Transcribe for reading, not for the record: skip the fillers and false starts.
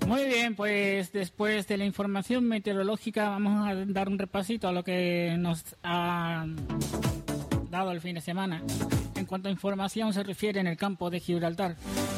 Muy bien, pues después de la información meteorológica vamos a dar un repasito a lo que nos ha dado el fin de semana en cuanto a información se refiere en el campo de Gibraltar.